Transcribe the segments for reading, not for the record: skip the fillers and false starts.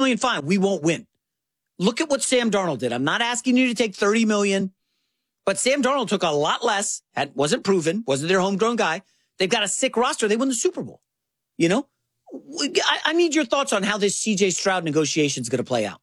million, fine. We won't win. Look at what Sam Darnold did. I'm not asking you to take $30 million, but Sam Darnold took a lot less. Wasn't proven, wasn't their homegrown guy. They've got a sick roster. They won the Super Bowl. You know, I need your thoughts on how this CJ Stroud negotiation is going to play out.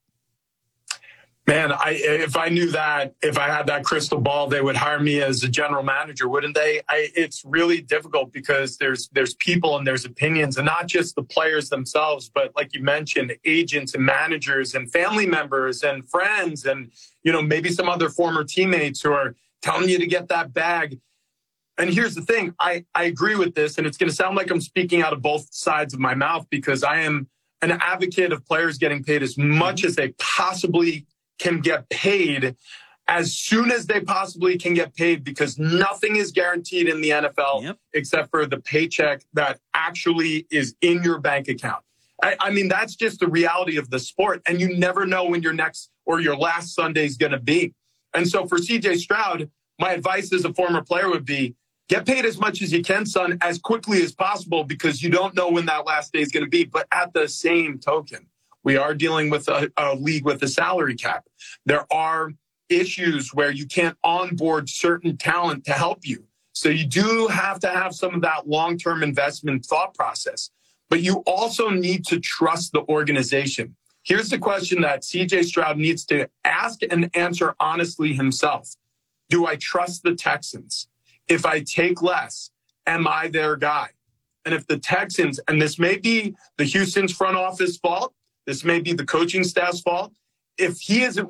Man, if I knew that, if I had that crystal ball, they would hire me as a general manager, wouldn't they? It's really difficult because there's people and there's opinions, and not just the players themselves, but like you mentioned, agents and managers and family members and friends and, you know, maybe some other former teammates who are telling you to get that bag. And here's the thing, I agree with this, and it's going to sound like I'm speaking out of both sides of my mouth because I am an advocate of players getting paid as much as they possibly can get paid as soon as they possibly can get paid, because nothing is guaranteed in the NFL except for the paycheck that actually is in your bank account. I mean, that's just the reality of the sport, and you never know when your next or your last Sunday is going to be. And so for CJ Stroud, my advice as a former player would be, get paid as much as you can, son, as quickly as possible, because you don't know when that last day is going to be. But at the same token, we are dealing with a league with a salary cap. There are issues where you can't onboard certain talent to help you. So you do have to have some of that long-term investment thought process. But you also need to trust the organization. Here's the question that CJ Stroud needs to ask and answer honestly himself. Do I trust the Texans? If I take less, am I their guy? And if the Texans, and this may be the Houston's front office fault, this may be the coaching staff's fault, if he isn't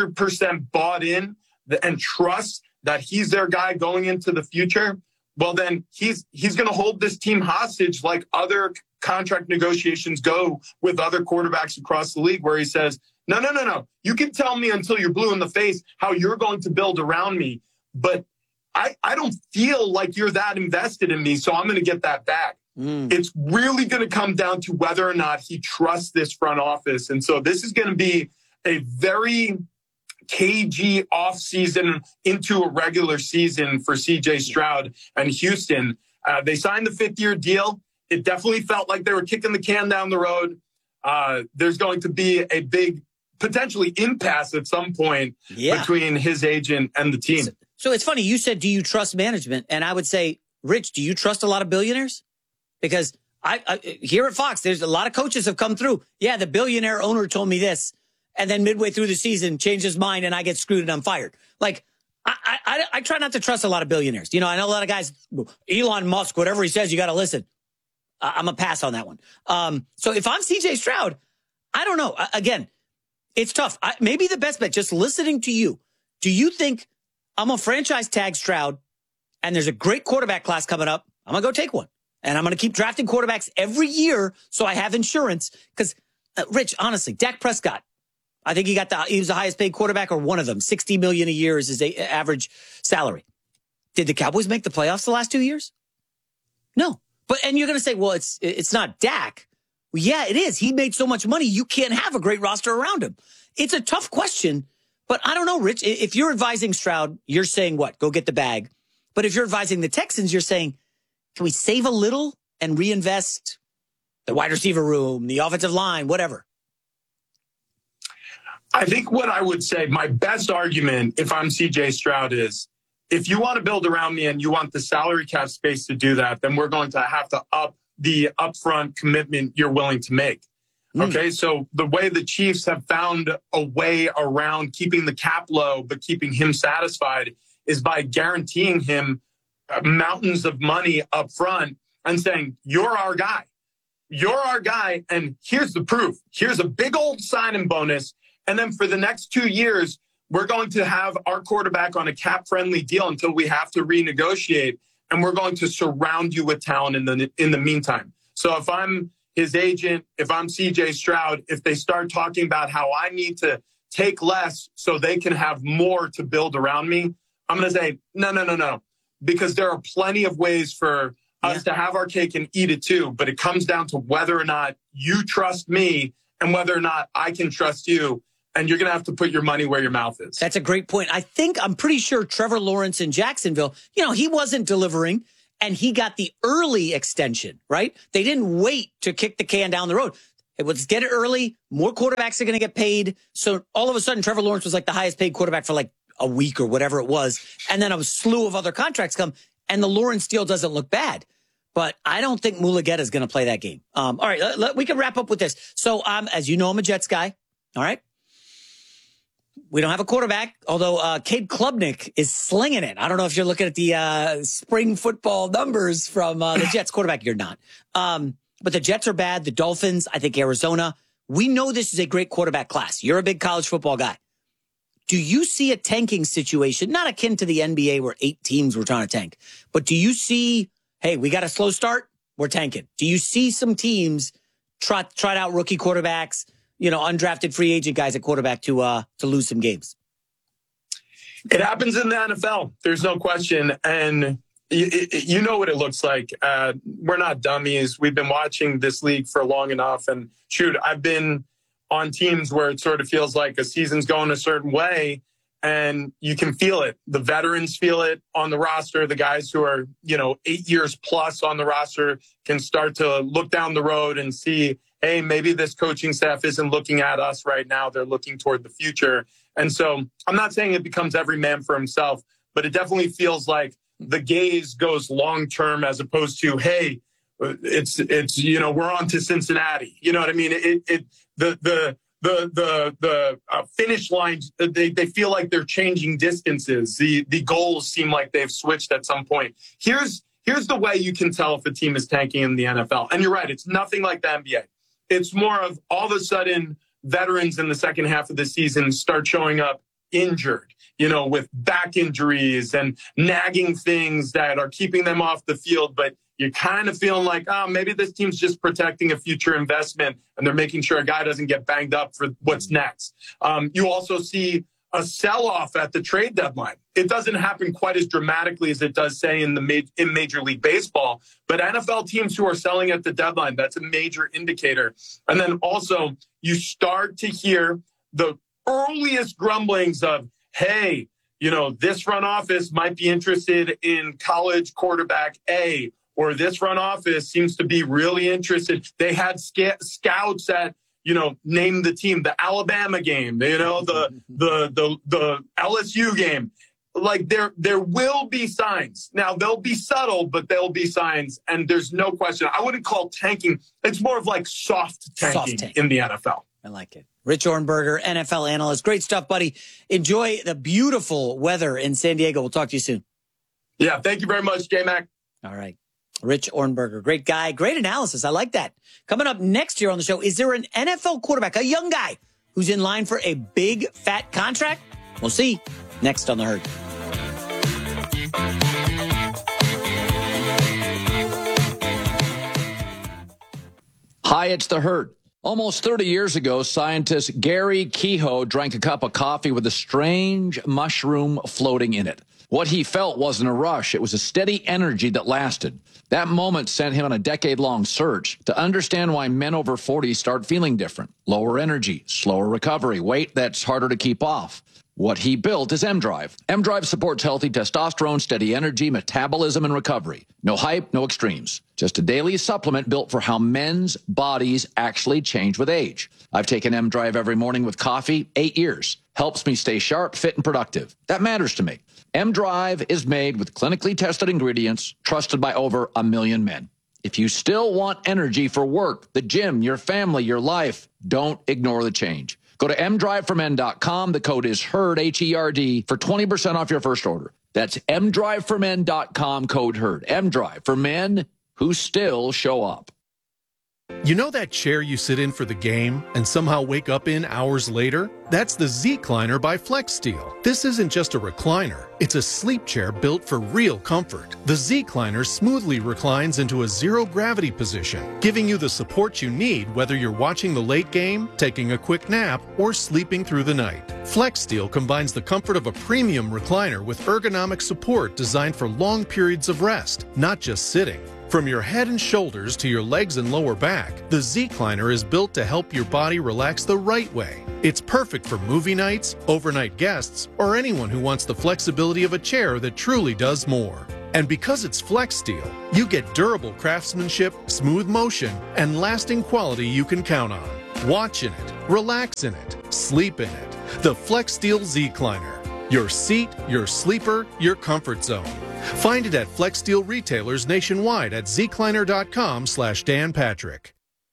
100% bought in and trusts that he's their guy going into the future, well, then he's going to hold this team hostage like other contract negotiations go with other quarterbacks across the league, where he says, no. You can tell me until you're blue in the face how you're going to build around me, but I don't feel like you're that invested in me, so I'm going to get that back. It's really going to come down to whether or not he trusts this front office. And so this is going to be a very cagey offseason into a regular season for CJ Stroud and Houston. They signed the 5th-year deal. It definitely felt like they were kicking the can down the road. There's going to be a big, potentially impasse at some point between his agent and the team. So it's funny. You said, do you trust management? And I would say, Rich, do you trust a lot of billionaires? Because I here at Fox, there's a lot of coaches have come through. Yeah, the billionaire owner told me this, and then midway through the season, changed his mind, and I get screwed and I'm fired. Like, I try not to trust a lot of billionaires. You know, I know a lot of guys, Elon Musk, whatever he says, you got to listen. I'm a pass on that one. So if I'm CJ Stroud, I don't know. Again, it's tough. Maybe the best bet, just listening to you. Do you think I'm a franchise tag Stroud, and there's a great quarterback class coming up? I'm going to go take one. And I'm going to keep drafting quarterbacks every year so I have insurance. Because, Rich, honestly, Dak Prescott, I think he was the highest paid quarterback, or one of them. $60 million a year is his average salary. Did the Cowboys make the playoffs the last 2 years? No. And you're going to say, well, it's not Dak. Well, yeah, it is. He made so much money, you can't have a great roster around him. It's a tough question, but I don't know, Rich. If you're advising Stroud, you're saying what? Go get the bag. But if you're advising the Texans, you're saying, can we save a little and reinvest the wide receiver room, the offensive line, whatever? I think what I would say, my best argument, if I'm CJ Stroud, is if you want to build around me and you want the salary cap space to do that, then we're going to have to up the upfront commitment you're willing to make. Okay, so the way the Chiefs have found a way around keeping the cap low but keeping him satisfied is by guaranteeing him mountains of money up front and saying, you're our guy. You're our guy, and here's the proof. Here's a big old signing bonus, and then for the next 2 years, we're going to have our quarterback on a cap-friendly deal until we have to renegotiate, and we're going to surround you with talent in the meantime. So if I'm his agent, if I'm CJ Stroud, if they start talking about how I need to take less so they can have more to build around me, I'm going to say, no. Because there are plenty of ways for us to have our cake and eat it too. But it comes down to whether or not you trust me and whether or not I can trust you. And you're going to have to put your money where your mouth is. That's a great point. I'm pretty sure Trevor Lawrence in Jacksonville, he wasn't delivering, and he got the early extension, right? They didn't wait to kick the can down the road. Hey, let's get it early. More quarterbacks are going to get paid. So all of a sudden, Trevor Lawrence was like the highest paid quarterback for like a week or whatever it was. And then a slew of other contracts come, and the Lawrence deal doesn't look bad. But I don't think Mulugeta is going to play that game. All right, we can wrap up with this. So, as you know, I'm a Jets guy. All right. We don't have a quarterback, although Cade Klubnik is slinging it. I don't know if you're looking at the spring football numbers from the Jets quarterback. You're not. But the Jets are bad. The Dolphins, I think Arizona. We know this is a great quarterback class. You're a big college football guy. Do you see a tanking situation, not akin to the NBA where 8 teams were trying to tank, but do you see, hey, we got a slow start, we're tanking? Do you see some teams trot out rookie quarterbacks, undrafted free agent guys at quarterback to lose some games? It happens in the NFL. There's no question. And you know what it looks like. We're not dummies. We've been watching this league for long enough. And shoot, I've been on teams where it sort of feels like a season's going a certain way, and you can feel it. The veterans feel it on the roster. The guys who are, 8 years plus on the roster can start to look down the road and see, hey, maybe this coaching staff isn't looking at us right now. They're looking toward the future. And so I'm not saying it becomes every man for himself, but it definitely feels like the gaze goes long-term as opposed to, hey, it's we're on to Cincinnati. You know what I mean? The finish lines, they feel like they're changing distances. The goals seem like they've switched at some point. Here's the way you can tell if a team is tanking in the NFL. And you're right, it's nothing like the NBA. It's more of all of a sudden veterans in the second half of the season start showing up injured, with back injuries and nagging things that are keeping them off the field. But you're kind of feeling like, maybe this team's just protecting a future investment and they're making sure a guy doesn't get banged up for what's next. You also see a sell-off at the trade deadline. It doesn't happen quite as dramatically as it does, say, in Major League Baseball. But NFL teams who are selling at the deadline, that's a major indicator. And then also you start to hear the earliest grumblings of, hey, this front office might be interested in college quarterback A, or this front office seems to be really interested. They had scouts at, name the team, the Alabama game, the LSU game. Like there will be signs. Now they'll be subtle, but there'll be signs. And there's no question. I wouldn't call tanking. It's more of like soft tanking in the NFL. I like it. Rich Ohrnberger, NFL analyst. Great stuff, buddy. Enjoy the beautiful weather in San Diego. We'll talk to you soon. Yeah. Thank you very much, J-Mac. All right. Rich Ohrnberger, great guy, great analysis. I like that. Coming up next year on the show, is there an NFL quarterback, a young guy, who's in line for a big, fat contract? We'll see next on The Herd. Hi, it's The Herd. Almost 30 years ago, scientist Gary Kehoe drank a cup of coffee with a strange mushroom floating in it. What he felt wasn't a rush. It was a steady energy that lasted. That moment sent him on a decade-long search to understand why men over 40 start feeling different. Lower energy, slower recovery, weight that's harder to keep off. What he built is M-Drive. M-Drive supports healthy testosterone, steady energy, metabolism, and recovery. No hype, no extremes. Just a daily supplement built for how men's bodies actually change with age. I've taken M-Drive every morning with coffee, 8 years. Helps me stay sharp, fit, and productive. That matters to me. M-Drive is made with clinically tested ingredients, trusted by over 1 million men. If you still want energy for work, the gym, your family, your life, don't ignore the change. Go to mdriveformen.com. The code is HERD, H-E-R-D, for 20% off your first order. That's mdriveformen.com, code HERD. M-Drive for men who still show up. You know that chair you sit in for the game and somehow wake up in hours later? That's the Z-Cliner by FlexSteel. This isn't just a recliner. It's a sleep chair built for real comfort. The Z-Cliner smoothly reclines into a zero-gravity position, giving you the support you need whether you're watching the late game, taking a quick nap, or sleeping through the night. FlexSteel combines the comfort of a premium recliner with ergonomic support designed for long periods of rest, not just sitting. From your head and shoulders to your legs and lower back, the Z-Cliner is built to help your body relax the right way. It's perfect for movie nights, overnight guests, or anyone who wants the flexibility of a chair that truly does more. And because it's Flex Steel, you get durable craftsmanship, smooth motion, and lasting quality you can count on. Watch in it, relax in it, sleep in it. The Flex Steel Z-Cliner. Your seat, your sleeper, your comfort zone. Find it at Flex Steel retailers nationwide at zcliner.com/Dan Patrick.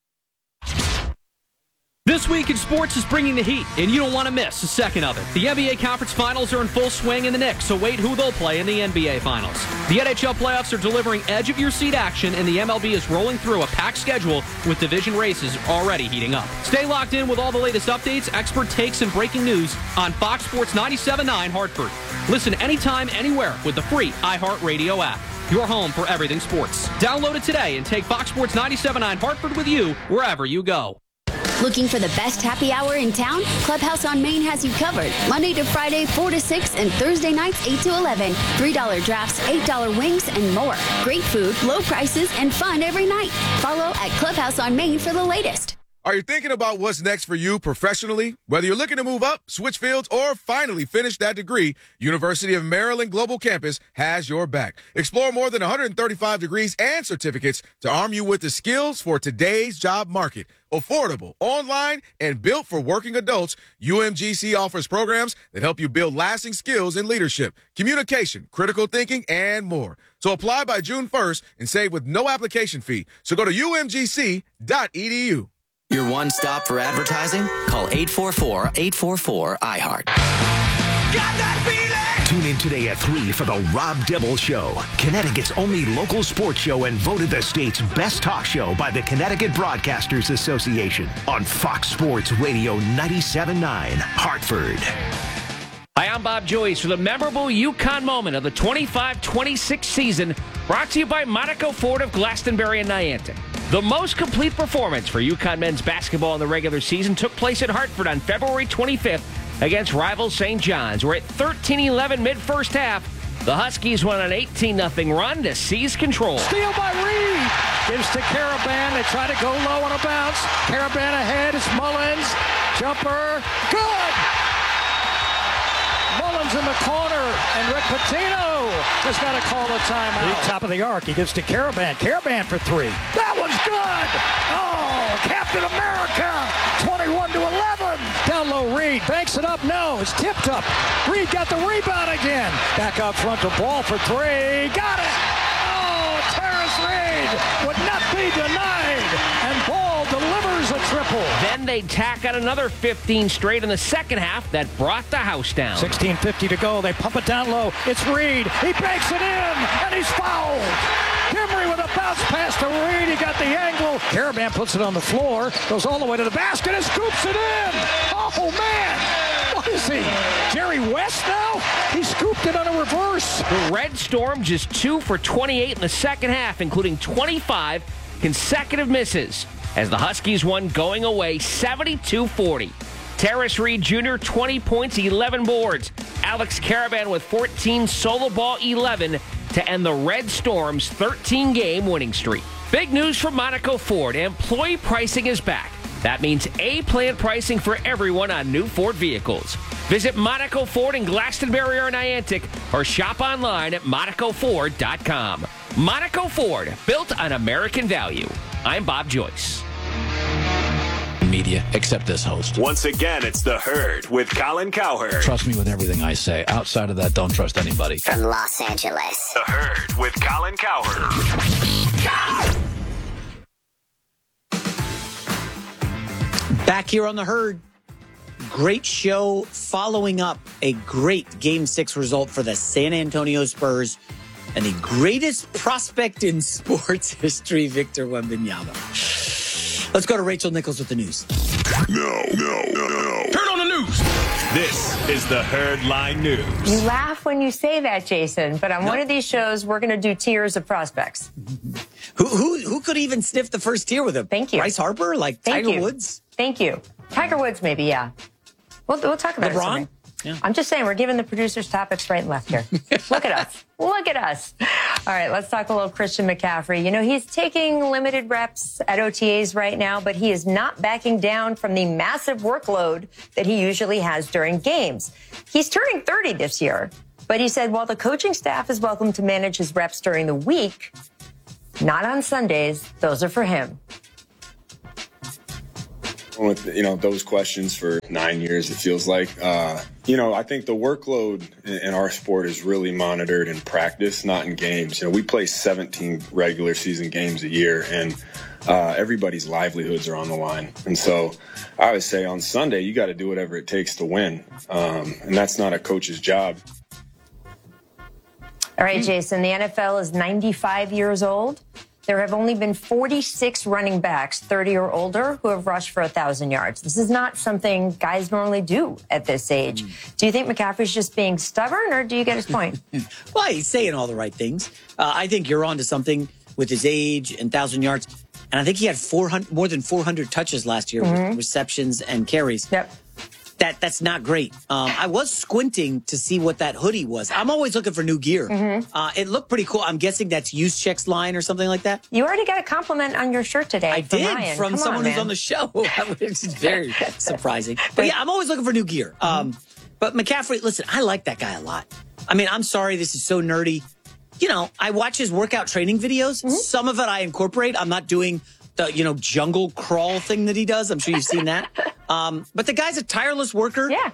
This week in sports is bringing the heat, and you don't want to miss a second of it. The NBA Conference Finals are in full swing in the Knicks, so wait who they'll play in the NBA Finals. The NHL playoffs are delivering edge-of-your-seat action, and the MLB is rolling through a packed schedule with division races already heating up. Stay locked in with all the latest updates, expert takes, and breaking news on Fox Sports 97.9 Hartford. Listen anytime, anywhere with the free iHeartRadio app. Your home for everything sports. Download it today and take Fox Sports 97.9 Hartford with you wherever you go. Looking for the best happy hour in town? Clubhouse on Main has you covered. Monday to Friday, 4 to 6, and Thursday nights, 8 to 11. $3 drafts, $8 wings, and more. Great food, low prices, and fun every night. Follow at Clubhouse on Main for the latest. Are you thinking about what's next for you professionally? Whether you're looking to move up, switch fields, or finally finish that degree, University of Maryland Global Campus has your back. Explore more than 135 degrees and certificates to arm you with the skills for today's job market. Affordable, online, and built for working adults, UMGC offers programs that help you build lasting skills in leadership, communication, critical thinking, and more. So apply by June 1st and save with no application fee. So go to umgc.edu. Your one stop for advertising? Call 844-844-iHeart. Tune in today at 3 for the Rob Dibble Show, Connecticut's only local sports show and voted the state's best talk show by the Connecticut Broadcasters Association on Fox Sports Radio 97.9 Hartford. Hi, I'm Bob Joyce for the memorable UConn moment of the 25-26 season, brought to you by Monaco Ford of Glastonbury and Niantic. The most complete performance for UConn men's basketball in the regular season took place in Hartford on February 25th against rival St. John's, where at 13-11 mid-first half, the Huskies went on an 18-0 run to seize control. Steal by Reed. Gives to Karaban. They try to go low on a bounce. Karaban ahead. It's Mullins. Jumper. Good. Mullins in the corner, and Rick Pitino has got to call the timeout. Top of the arc, he gives to Karaban. Karaban for three. That one's good. Oh, Captain America, 21-11. Down low, Reed banks it up. No, it's tipped up. Reed got the rebound again. Back out front to Ball for three. Got it. Oh, Terrace Reed would not be denied, and Ball delivers a triple. Then they tack on another 15 straight in the second half that brought the house down. 16:50 to go. They pump it down low. It's Reed. He banks it in, and he's fouled. Kimry with a bounce pass to Reed. He got the angle. Karaban puts it on the floor. Goes all the way to the basket and scoops it in. Oh, man. What is he? Jerry West now? He scooped it on a reverse. The Red Storm just 2 for 28 in the second half, including 25 consecutive misses, as the Huskies won going away 72-40. Terrace Reed Jr., 20 points, 11 boards. Alex Karaban with 14, solo ball 11 to end the Red Storm's 13-game winning streak. Big news from Monaco Ford. Employee pricing is back. That means A-plan pricing for everyone on new Ford vehicles. Visit Monaco Ford in Glastonbury or Niantic, or shop online at MonacoFord.com. Monaco Ford, built on American value. I'm Bob Joyce. Media, except this host. Once again, it's The Herd with Colin Cowherd. Trust me with everything I say. Outside of that, don't trust anybody. From Los Angeles. The Herd with Colin Cowherd. Back here on The Herd. Great show following up a great Game 6 result for the San Antonio Spurs and the greatest prospect in sports history, Victor Wembanyama. Let's go to Rachel Nichols with the news. No. Turn on the news. This is the Herdline News. You laugh when you say that, Jason, but on one of these shows, we're going to do tiers of prospects. Who could even sniff the first tier with him? Thank you. Bryce Harper? Like Tiger Woods? Thank you. Tiger Woods, maybe, yeah. We'll talk about LeBron? it. Yeah. I'm just saying, we're giving the producers topics right and left here. Look at us. Look at us. All right, let's talk a little Christian McCaffrey. You know, he's taking limited reps at OTAs right now, but he is not backing down from the massive workload that he usually has during games. He's turning 30 this year. But he said while the coaching staff is welcome to manage his reps during the week, not on Sundays, those are for him. With, those questions for 9 years, it feels like, I think the workload in our sport is really monitored in practice, not in games. We play 17 regular season games a year, and everybody's livelihoods are on the line. And so I would say on Sunday, you got to do whatever it takes to win. And that's not a coach's job. All right, Jason, the NFL is 95 years old. There have only been 46 running backs, 30 or older, who have rushed for 1,000 yards. This is not something guys normally do at this age. Do you think McCaffrey's just being stubborn, or do you get his point? Well, he's saying all the right things. I think you're on to something with his age and 1,000 yards. And I think he had more than 400 touches last year with receptions and carries. Yep. That's not great. I was squinting to see what that hoodie was. I'm always looking for new gear. It looked pretty cool. I'm guessing that's Juszczyk's line or something like that. You already got a compliment on your shirt today. I did Ryan. from someone who's on the show, which is very surprising. But yeah, I'm always looking for new gear. But McCaffrey, listen, I like that guy a lot. I mean, I'm sorry, this is so nerdy. I watch his workout training videos. Some of it I incorporate. I'm not doing the, jungle crawl thing that he does. I'm sure you've seen that. But the guy's a tireless worker. Yeah.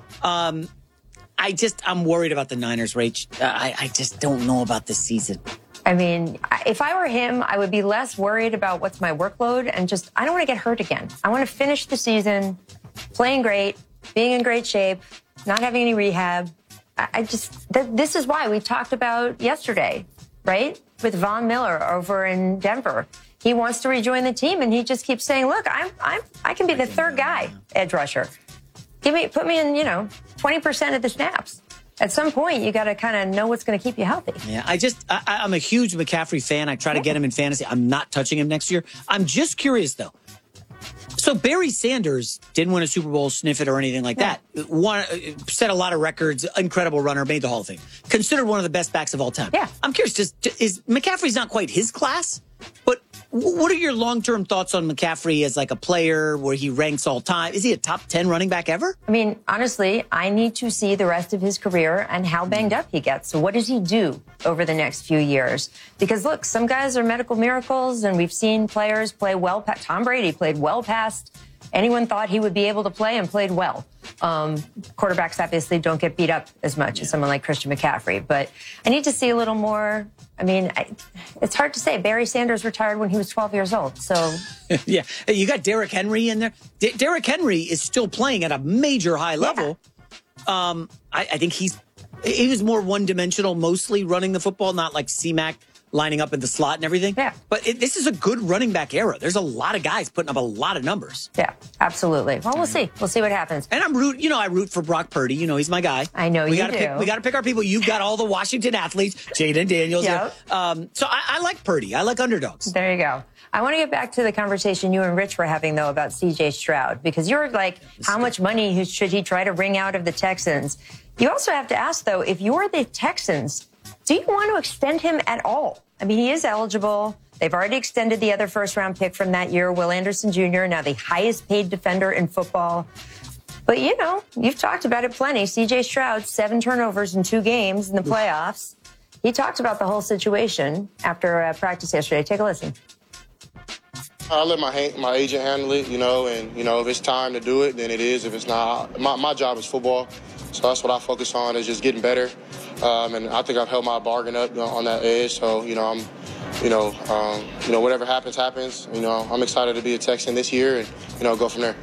I'm worried about the Niners, Rach. I just don't know about this season. I mean, if I were him, I would be less worried about what's my workload and I don't want to get hurt again. I want to finish the season playing great, being in great shape, not having any rehab. This is why we talked about yesterday, right? With Von Miller over in Denver. He wants to rejoin the team, and he just keeps saying, "Look, I can be the third guy, edge rusher. Put me in, 20% of the snaps. At some point, you got to kind of know what's going to keep you healthy." Yeah, I'm a huge McCaffrey fan. I try to get him in fantasy. I'm not touching him next year. I'm just curious though. So Barry Sanders didn't win a Super Bowl, sniff it, or anything like that. Set a lot of records, incredible runner, made the Hall of Fame. Considered one of the best backs of all time. Yeah. I'm curious, is McCaffrey's not quite his class, but what are your long-term thoughts on McCaffrey as like a player where he ranks all time? Is he a top 10 running back ever? I mean, honestly, I need to see the rest of his career and how banged up he gets. So what does he do over the next few years? Because look, some guys are medical miracles, and we've seen players play well. Tom Brady played well past anyone thought he would be able to play, and played well. Quarterbacks obviously don't get beat up as much as someone like Christian McCaffrey, but I need to see a little more. I mean, it's hard to say. Barry Sanders retired when he was 12 years old, so. Yeah, you got Derrick Henry in there. Derrick Henry is still playing at a major high level. I think he was more one-dimensional, mostly running the football, not like C-Mac lining up in the slot and everything. Yeah. But this is a good running back era. There's a lot of guys putting up a lot of numbers. Yeah, absolutely. Well, we'll see. We'll see what happens. And I root for Brock Purdy. He's my guy. I know you do. We got to pick our people. You've got all the Washington athletes, Jaden Daniels. Yep. So I like Purdy. I like underdogs. There you go. I want to get back to the conversation you and Rich were having, though, about C.J. Stroud, because you're like, how much money should he try to wring out of the Texans? You also have to ask, though, if you're the Texans, do you want to extend him at all? I mean, he is eligible. They've already extended the other first-round pick from that year, Will Anderson Jr., now the highest-paid defender in football. But, you've talked about it plenty. C.J. Stroud, 7 turnovers in 2 games in the playoffs. He talked about the whole situation after practice yesterday. Take a listen. I let my agent handle it, and, if it's time to do it, then it is. If it's not, my job is football. So that's what I focus on, is just getting better. And I think I've held my bargain up on that edge. So, I'm, whatever happens, happens. I'm excited to be a Texan this year and, go from there.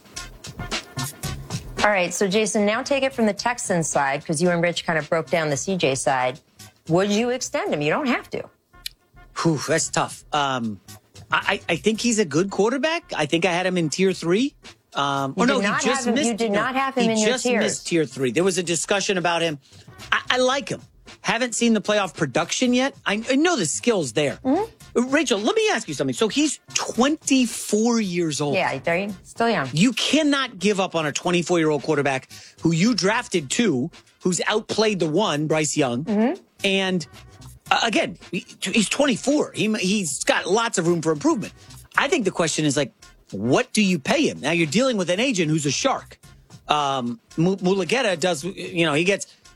All right. So, Jason, now take it from the Texans side, because you and Rich kind of broke down the CJ side. Would you extend him? You don't have to. Whew, that's tough. I think he's a good quarterback. I think I had him in tier 3. He did not have him in your tiers. He just missed tier 3. There was a discussion about him. I like him. Haven't seen the playoff production yet. I know the skill's there. Mm-hmm. Rachel, let me ask you something. So he's 24 years old. Yeah, they're still young. You cannot give up on a 24-year-old quarterback who you drafted 2, who's outplayed the 1, Bryce Young. Mm-hmm. And again, he's 24. He's got lots of room for improvement. I think the question is what do you pay him? Now you're dealing with an agent who's a shark. Mulugeta does, he gets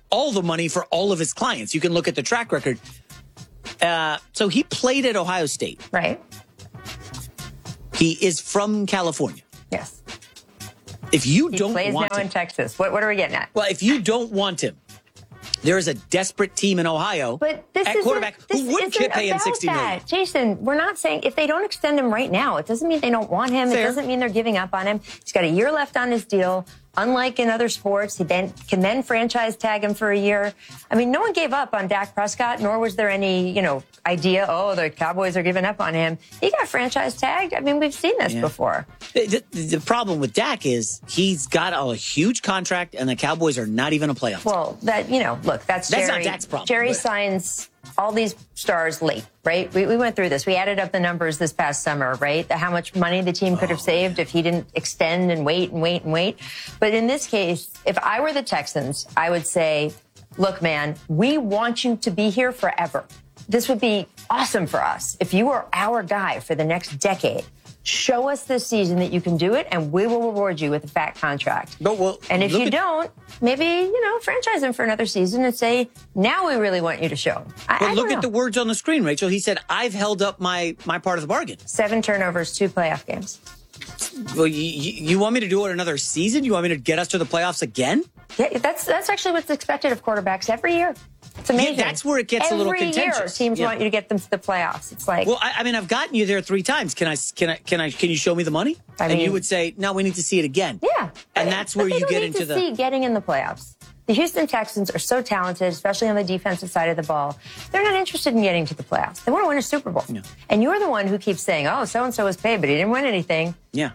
all the money for all of his clients. You can look at the track record. So he played at Ohio State. Right. He is from California. Yes. If you He don't plays want now him, in Texas. What are we getting at? well, if you don't want him, there is a desperate team in Ohio But this at isn't- quarterback this who would isn't pay him about $60 million. that. Jason, we're not saying if they don't extend him right now, it doesn't mean they don't want him. Fair. It doesn't mean they're giving up on him. He's got a year left on his deal. Unlike in other sports, he then can then franchise tag him for a year. I mean, no one gave up on Dak Prescott, nor was there any, idea, the Cowboys are giving up on him. He got franchise tagged. I mean, we've seen this before. The problem with Dak is he's got a huge contract, and the Cowboys are not even a playoff team. Well, that's Jerry. not Dak's problem. Jerry but- signs all these stars late, right? We went through this. We added up the numbers this past summer, right? How much money the team could have saved if he didn't extend and wait and wait and wait. But in this case, if I were the Texans, I would say, look, man, we want you to be here forever. This would be awesome for us. If you are our guy for the next decade, show us this season that you can do it, and we will reward you with a fat contract. And if you don't, maybe, franchise him for another season and say, now we really want you to show him. But look at the words on the screen, Rachel. He said, I've held up my part of the bargain. 7 turnovers, 2 playoff games. Well, you want me to do it another season? You want me to get us to the playoffs again? Yeah, that's actually what's expected of quarterbacks every year. It's amazing. Yeah, that's where it gets a little contentious. Every year, teams want you to get them to the playoffs. It's like, well, I mean, I've gotten you there 3 times. Can you show me the money? And you would say, no, we need to see it again. Yeah, and that's where you get into see getting in the playoffs. The Houston Texans are so talented, especially on the defensive side of the ball. They're not interested in getting to the playoffs. They want to win a Super Bowl. Yeah. And you're the one who keeps saying, oh, so-and-so was paid, but he didn't win anything. Yeah.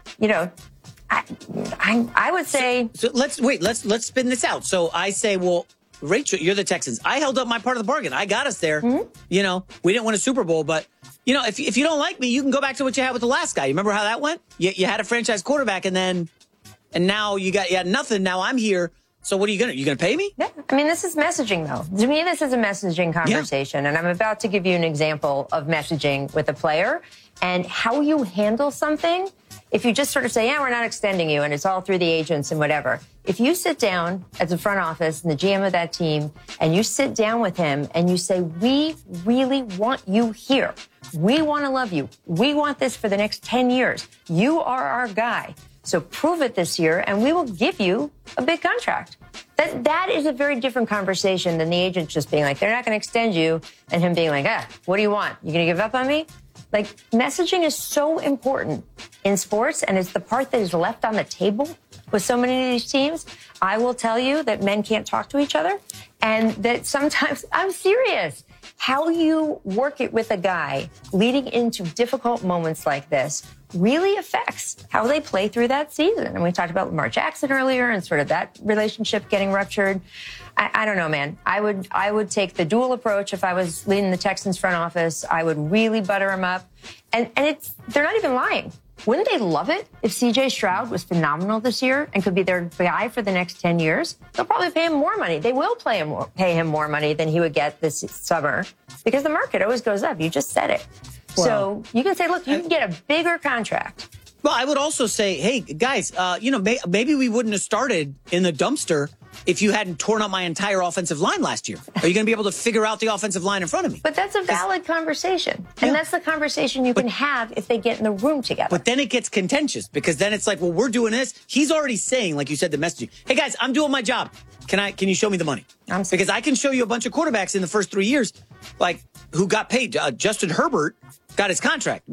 I would say. So let's spin this out. So I say, well, Rachel, you're the Texans. I held up my part of the bargain. I got us there. Mm-hmm. We didn't win a Super Bowl, but if you don't like me, you can go back to what you had with the last guy. You remember how that went? You had a franchise quarterback, and now you had nothing. Now I'm here. So what are you gonna pay me? Yeah, I mean, this is messaging, though. To me, this is a messaging conversation, and I'm about to give you an example of messaging with a player and how you handle something. If you just sort of say, yeah, we're not extending you, and it's all through the agents and whatever. If you sit down as the front office and the GM of that team, and you sit down with him and you say, we really want you here. We want to love you. We want this for the next 10 years. You are our guy. So prove it this year, and we will give you a big contract. That is a very different conversation than the agent just being like, they're not going to extend you, and him being like, what do you want? You going to give up on me? Like, messaging is so important in sports, and it's the part that is left on the table with so many of these teams. I will tell you that men can't talk to each other, and that sometimes, I'm serious, how you work it with a guy leading into difficult moments like this really affects how they play through that season. And we talked about Lamar Jackson earlier and sort of that relationship getting ruptured. I don't know, man. I would take the dual approach if I was leading the Texans front office. I would really butter him up. And they're not even lying. Wouldn't they love it if C.J. Stroud was phenomenal this year and could be their guy for the next 10 years? They'll probably pay him more money. They will pay him more money than he would get this summer because the market always goes up. You just said it. Well, so you can say, look, you can get a bigger contract. Well, I would also say, hey, guys, maybe we wouldn't have started in the dumpster if you hadn't torn up my entire offensive line last year. Are you going to be able to figure out the offensive line in front of me? But that's a valid conversation. And that's the conversation you can have if they get in the room together. But then it gets contentious because then it's like, well, we're doing this. He's already saying, like you said, the messaging. Hey, guys, I'm doing my job. Can you show me the money? Because I can show you a bunch of quarterbacks in the first 3 years, like who got paid. Justin Herbert got his contract.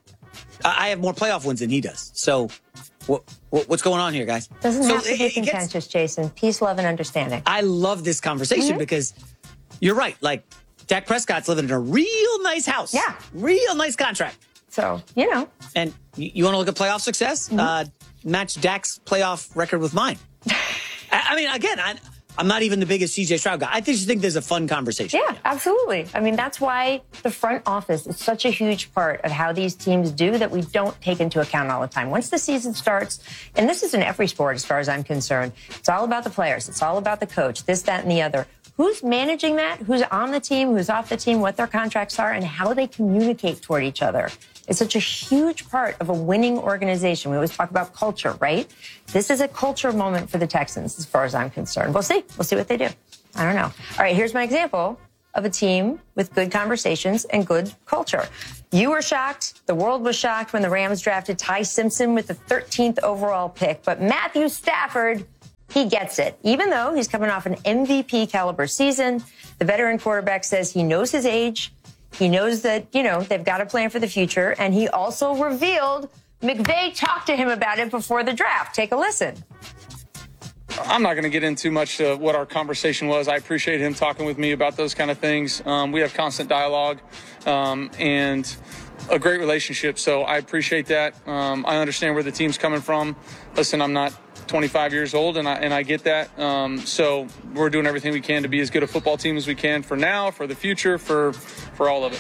I have more playoff wins than he does. So what's going on here, guys? Doesn't have to be contentious, Jason. Peace, love, and understanding. I love this conversation because you're right. Like, Dak Prescott's living in a real nice house. Yeah. Real nice contract. So, And you want to look at playoff success? Match Dak's playoff record with mine. I mean, again, I'm not even the biggest CJ Stroud guy. I just think there's a fun conversation. Yeah, absolutely. I mean, that's why the front office is such a huge part of how these teams do that we don't take into account all the time. Once the season starts, and this is in every sport as far as I'm concerned, it's all about the players. It's all about the coach, this, that, and the other. Who's managing that? Who's on the team? Who's off the team? What their contracts are and how they communicate toward each other. It's such a huge part of a winning organization. We always talk about culture, right? This is a culture moment for the Texans as far as I'm concerned. We'll see. We'll see what they do. I don't know. All right, here's my example of a team with good conversations and good culture. You were shocked. The world was shocked when the Rams drafted Ty Simpson with the 13th overall pick. But Matthew Stafford, he gets it. Even though he's coming off an MVP caliber season, the veteran quarterback says he knows his age. He knows that, they've got a plan for the future. And he also revealed McVay talked to him about it before the draft. Take a listen. I'm not going to get into much of what our conversation was. I appreciate him talking with me about those kind of things. We have constant dialogue and a great relationship, so I appreciate that. I understand where the team's coming from. Listen, I'm not 25 years old, and I get that. So we're doing everything we can to be as good a football team as we can for now, for the future, for all of it.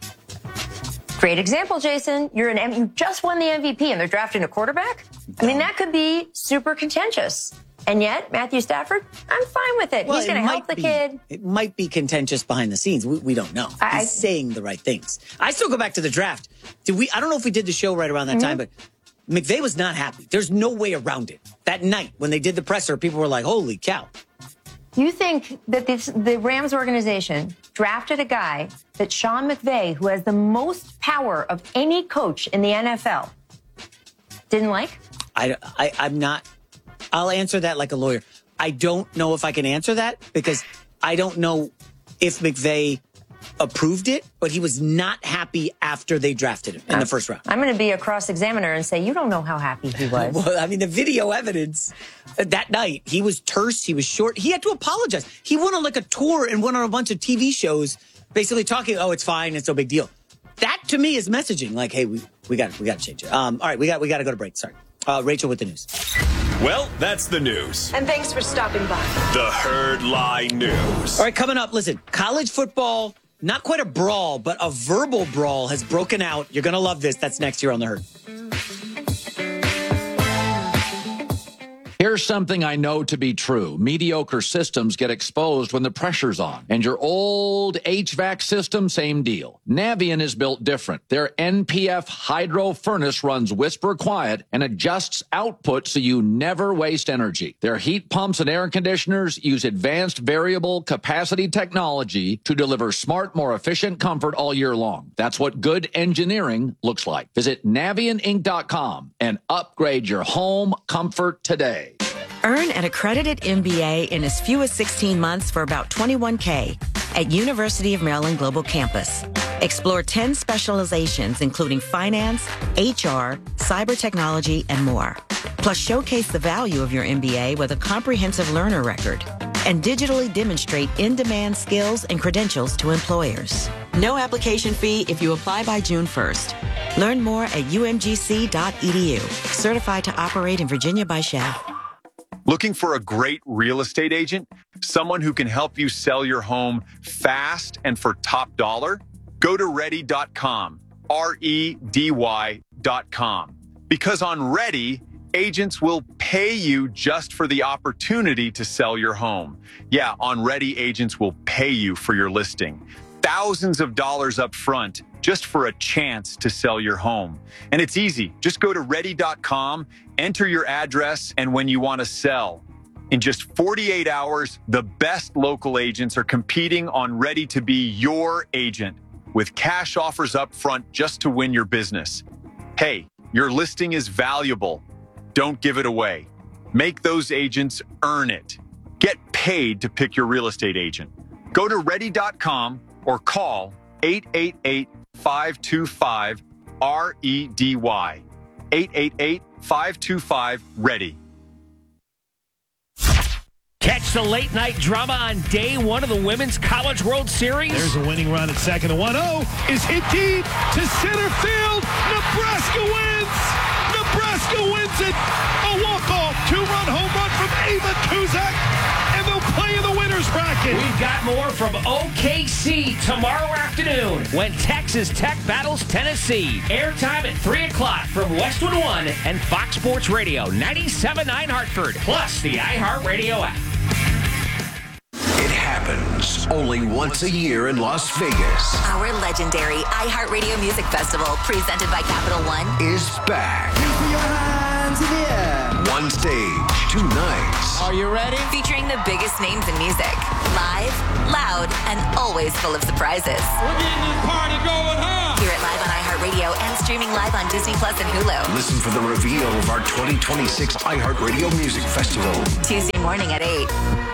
Great example, Jason. You just won the MVP, and they're drafting a quarterback? I mean, that could be super contentious. And yet, Matthew Stafford, I'm fine with it. He's going to help the kid. It might be contentious behind the scenes. We don't know. He's saying the right things. I still go back to the draft. I don't know if we did the show right around that time, but McVay was not happy. There's no way around it. That night, when they did the presser, people were like, holy cow. You think that the Rams organization drafted a guy that Sean McVay, who has the most power of any coach in the NFL, didn't like? I'm not. I'll answer that like a lawyer. I don't know if I can answer that because I don't know if McVay approved it, but he was not happy after they drafted him in the first round. I'm going to be a cross-examiner and say, you don't know how happy he was. Well, I mean, the video evidence that night, he was terse, he was short. He had to apologize. He went on like a tour and went on a bunch of TV shows basically talking, oh, it's fine, it's no big deal. That to me is messaging like, hey, we got to change it. All right, we got to go to break. Sorry. Rachel with the news. Well, that's the news. And thanks for stopping by. The Herd Lie News. All right, coming up, listen, college football, not quite a brawl, but a verbal brawl has broken out. You're going to love this. That's next here on The Herd. Here's something I know to be true. Mediocre systems get exposed when the pressure's on. And your old HVAC system, same deal. Navien is built different. Their NPF hydro furnace runs whisper quiet and adjusts output so you never waste energy. Their heat pumps and air conditioners use advanced variable capacity technology to deliver smart, more efficient comfort all year long. That's what good engineering looks like. Visit NavienInc.com and upgrade your home comfort today. Earn an accredited MBA in as few as 16 months for about $21K at University of Maryland Global Campus. Explore 10 specializations, including finance, HR, cyber technology, and more. Plus, showcase the value of your MBA with a comprehensive learner record and digitally demonstrate in-demand skills and credentials to employers. No application fee if you apply by June 1st. Learn more at umgc.edu. Certified to operate in Virginia by Shell. Looking for a great real estate agent? Someone who can help you sell your home fast and for top dollar? Go to Ready.com, REDY.com. Because on Ready, agents will pay you just for the opportunity to sell your home. Yeah, on Ready, agents will pay you for your listing. Thousands of dollars up front just for a chance to sell your home. And it's easy. Just go to Ready.com, enter your address, and when you want to sell. In just 48 hours, the best local agents are competing on Ready to be your agent with cash offers up front just to win your business. Hey, your listing is valuable. Don't give it away. Make those agents earn it. Get paid to pick your real estate agent. Go to Ready.com or call 888-525-REDY. 888-525-READY. Catch the late night drama on day one of the Women's College World Series. There's a winning run at second and 1-0 is hit deep to center field. Nebraska wins. Nebraska wins it. A walk-off two-run home run from Ava Kuzak, and they'll play in the winner's bracket. We've got more from OKC tomorrow afternoon when Texas Tech battles Tennessee. Airtime at 3 o'clock from Westwood One and Fox Sports Radio 97.9 Hartford, plus the iHeartRadio app. It happens only once a year in Las Vegas. Our legendary iHeartRadio Music Festival, presented by Capital One, Is back. Tanzania. One stage, 2 nights. Are you ready? Featuring the biggest names in music. Live, loud, and always full of surprises. We're getting this party going, huh? Hear it live on iHeartRadio and streaming live on Disney Plus and Hulu. Listen for the reveal of our 2026 iHeartRadio Music Festival. Tuesday morning at 8.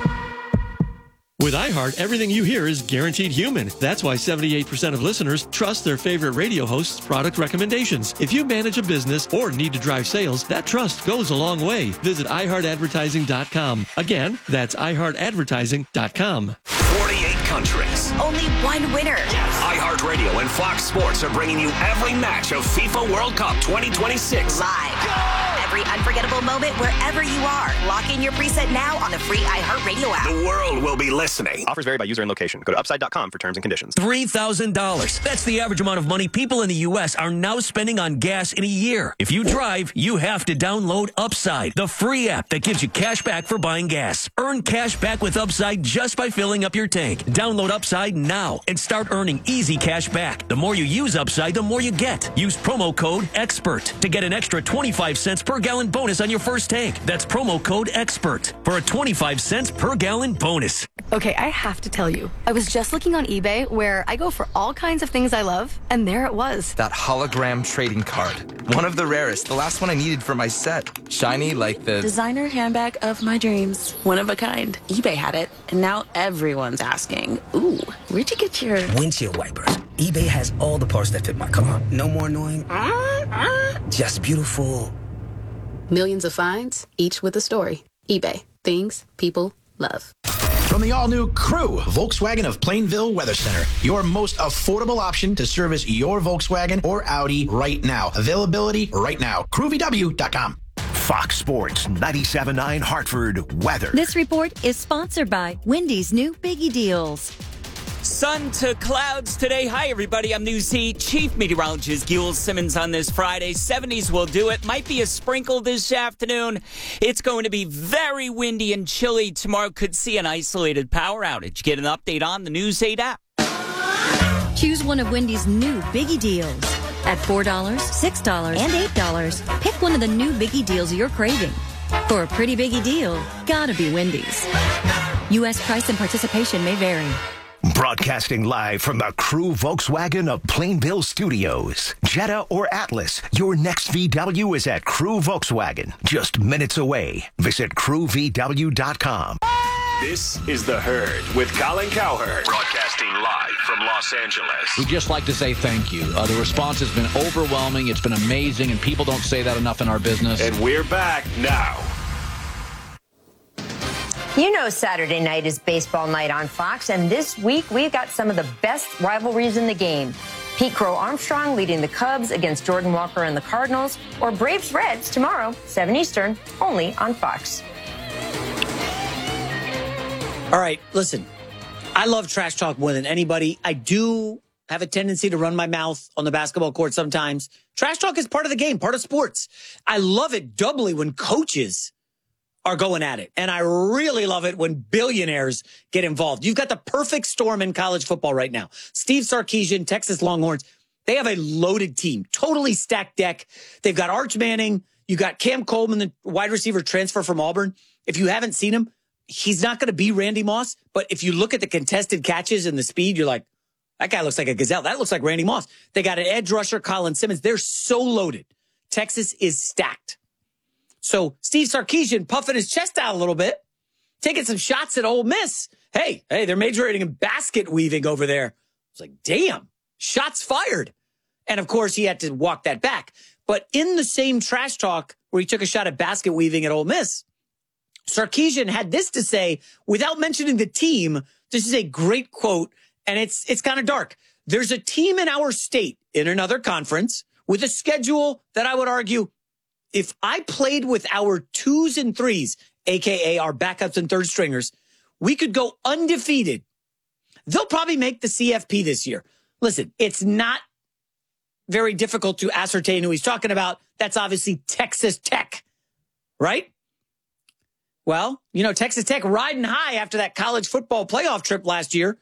With iHeart, everything you hear is guaranteed human. That's why 78% of listeners trust their favorite radio host's product recommendations. If you manage a business or need to drive sales, that trust goes a long way. Visit iHeartAdvertising.com. Again, that's iHeartAdvertising.com. 48 countries. Only one winner. iHeartRadio and Fox Sports are bringing you every match of FIFA World Cup 2026. Live. Every unforgettable moment wherever you are. Lock in your preset now on the free iHeartRadio app. The world will be listening. Offers vary by user and location. Go to upside.com for terms and conditions. $3,000. That's the average amount of money people in the U.S. are now spending on gas in a year. If you drive, you have to download Upside, the free app that gives you cash back for buying gas. Earn cash back with Upside just by filling up your tank. Download Upside now and start earning easy cash back. The more you use Upside, the more you get. Use promo code EXPERT to get an extra 25 cents per gallon bonus on your first tank. That's promo code EXPERT for a 25 cents per gallon bonus. Okay, I have to tell you, I was just looking on eBay where I go for all kinds of things I love, and there it was. That hologram trading card. One of the rarest. The last one I needed for my set. Shiny like the designer handbag of my dreams. One of a kind. eBay had it, and now everyone's asking, ooh, where'd you get your windshield wipers? eBay has all the parts that fit my car. No more annoying. Just beautiful. Millions of finds, each with a story. eBay. Things people love. From the all-new Crew, Volkswagen of Plainville Weather Center, your most affordable option to service your Volkswagen or Audi right now. Availability right now. CrewVW.com. Fox Sports 97.9 Hartford weather. This report is sponsored by Wendy's new Biggie Deals. Sun to clouds today. Hi, everybody. I'm News Heat Chief Meteorologist Gil Simmons on this Friday. 70s will do it. Might be a sprinkle this afternoon. It's going to be very windy and chilly. Tomorrow could see an isolated power outage. Get an update on the News 8 app. Choose one of Wendy's new Biggie Deals. At $4, $6, and $8, pick one of the new Biggie Deals you're craving. For a pretty Biggie deal, gotta be Wendy's. U.S. price and participation may vary. Broadcasting live from the Crew Volkswagen of Plainville Studios. Jetta or Atlas, your next VW is at Crew Volkswagen. Just minutes away. Visit CrewVW.com. This is The Herd with Colin Cowherd. Broadcasting live from Los Angeles. We'd just like to say thank you. The response has been overwhelming. It's been amazing, and people don't say that enough in our business. And we're back now. You know Saturday night is baseball night on Fox, and this week we've got some of the best rivalries in the game. Pete Crow Armstrong leading the Cubs against Jordan Walker and the Cardinals, or Braves Reds tomorrow, 7 Eastern, only on Fox. All right, listen, I love trash talk more than anybody. I do have a tendency to run my mouth on the basketball court sometimes. Trash talk is part of the game, part of sports. I love it doubly when coaches are going at it. And I really love it when billionaires get involved. You've got the perfect storm in college football right now. Steve Sarkisian, Texas Longhorns, they have a loaded team, totally stacked deck. They've got Arch Manning. You got Cam Coleman, the wide receiver transfer from Auburn. If you haven't seen him, he's not going to be Randy Moss. But if you look at the contested catches and the speed, you're like, that guy looks like a gazelle. That looks like Randy Moss. They got an edge rusher, Colin Simmons. They're so loaded. Texas is stacked. So Steve Sarkisian puffing his chest out a little bit, taking some shots at Ole Miss. Hey, they're majoring in basket weaving over there. It's like, damn, shots fired. And of course, he had to walk that back. But in the same trash talk where he took a shot at basket weaving at Ole Miss, Sarkisian had this to say without mentioning the team. This is a great quote, and it's kind of dark. There's a team in our state in another conference with a schedule that I would argue, if I played with our 2s and 3s, a.k.a. our backups and third stringers, we could go undefeated. They'll probably make the CFP this year. Listen, it's not very difficult to ascertain who he's talking about. That's obviously Texas Tech, right? Well, you know, Texas Tech riding high after that college football playoff trip last year.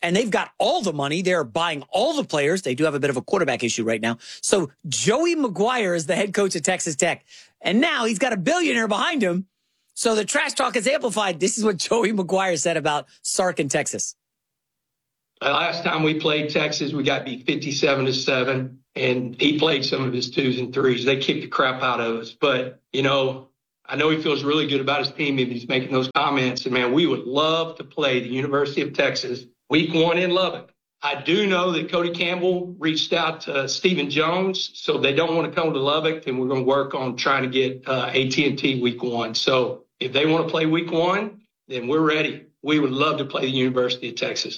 and they've got all the money. They're buying all the players. They do have a bit of a quarterback issue right now. So Joey Maguire is the head coach at Texas Tech, and now he's got a billionaire behind him. So the trash talk is amplified. This is what Joey Maguire said about Sark in Texas. Last time we played Texas, we got beat 57-7, and he played some of his 2s and 3s. They kicked the crap out of us. But, I know he feels really good about his team if he's making those comments. And, man, we would love to play the University of Texas week 1 in Lubbock. I do know that Cody Campbell reached out to Stephen Jones, so they don't want to come to Lubbock, and we're going to work on trying to get AT&T week 1. So if they want to play week 1, then we're ready. We would love to play the University of Texas.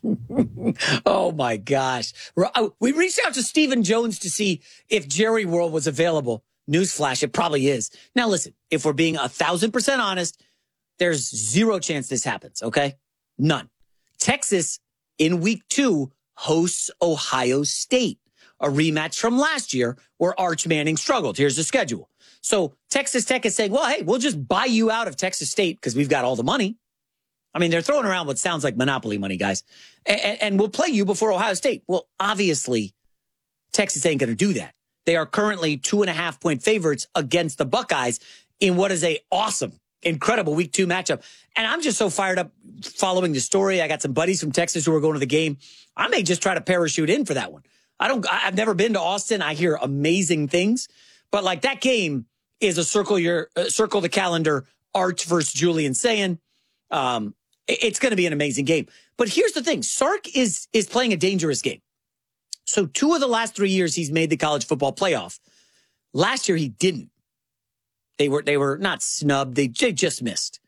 Oh, my gosh. We reached out to Stephen Jones to see if Jerry World was available. Newsflash, it probably is. Now, listen, if we're being 1,000% honest, there's zero chance this happens, okay? None. Texas, in week 2, hosts Ohio State, a rematch from last year where Arch Manning struggled. Here's the schedule. So Texas Tech is saying, well, hey, we'll just buy you out of Texas State because we've got all the money. I mean, they're throwing around what sounds like monopoly money, guys. And we'll play you before Ohio State. Well, obviously, Texas ain't going to do that. They are currently 2.5-point favorites against the Buckeyes in what is a awesome, incredible week 2 matchup. And I'm just so fired up following the story. I got some buddies from Texas who are going to the game. I may just try to parachute in for that one. I've never been to Austin. I hear amazing things, but like that game is a circle the calendar Arch versus Julian Sayin. It's going to be an amazing game. But here's the thing. Sark is playing a dangerous game. So 2 of the last 3 years he's made the college football playoff. Last year he didn't. They were not snubbed. They just missed.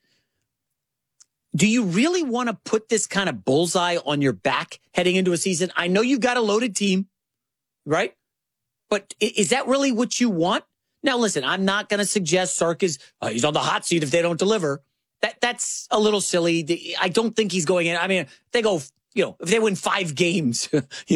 Do you really want to put this kind of bullseye on your back heading into a season? I know you've got a loaded team, right? But is that really what you want? Now, listen, I'm not going to suggest Sark is he's on the hot seat if they don't deliver. That's a little silly. I don't think he's going in. I mean, they go, if they win 5 games,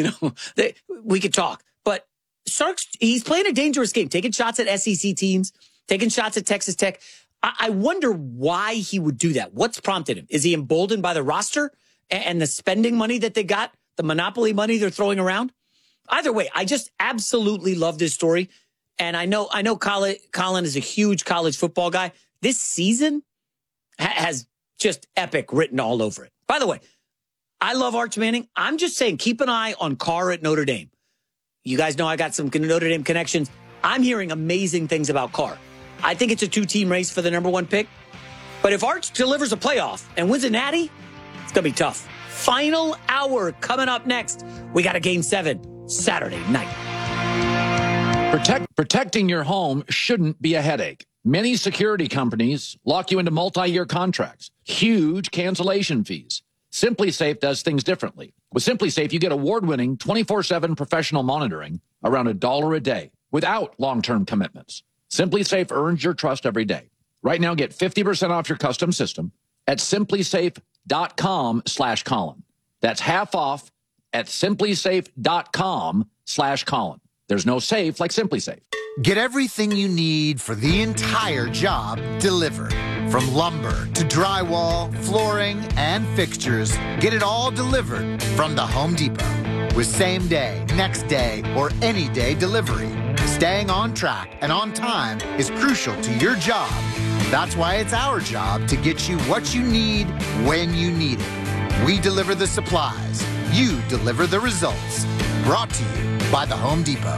we could talk. But Sark's, he's playing a dangerous game, taking shots at SEC teams, taking shots at Texas Tech. I wonder why he would do that. What's prompted him? Is he emboldened by the roster and the spending money that they got, the monopoly money they're throwing around? Either way, I just absolutely love this story. And I know Colin is a huge college football guy. This season has just epic written all over it. By the way, I love Arch Manning. I'm just saying, keep an eye on Carr at Notre Dame. You guys know I got some Notre Dame connections. I'm hearing amazing things about Carr. I think it's a 2-team race for the number 1 pick. But if Arch delivers a playoff and wins a natty, it's going to be tough. Final hour coming up next. We got a Game 7 Saturday night. Protecting your home shouldn't be a headache. Many security companies lock you into multi-year contracts, huge cancellation fees. SimpliSafe does things differently. With SimpliSafe, you get award-winning 24/7 professional monitoring around $1 a day without long-term commitments. SimpliSafe earns your trust every day. Right now, get 50% off your custom system at simplisafe.com/Colin. That's half off at simplisafe.com/Colin. There's no safe like SimpliSafe. Get everything you need for the entire job delivered. From lumber to drywall, flooring, and fixtures, get it all delivered from the Home Depot. With same day, next day, or any day delivery, staying on track and on time is crucial to your job. That's why it's our job to get you what you need when you need it. We deliver the supplies. You deliver the results. Brought to you by the Home Depot.